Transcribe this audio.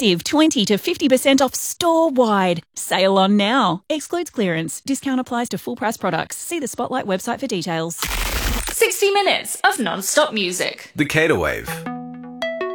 Massive 20 to 50% off store-wide. Sale on now. Excludes clearance. Discount applies to full price products. See the Spotlight website for details. 60 minutes of non-stop music. The Cater Wave.